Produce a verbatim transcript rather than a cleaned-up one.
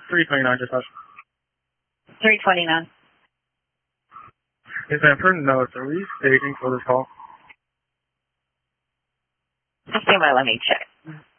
three twenty-nine dispatch. three twenty-nine. Yes, ma'am. For notes, are we staging for this call? Just a moment, let me check.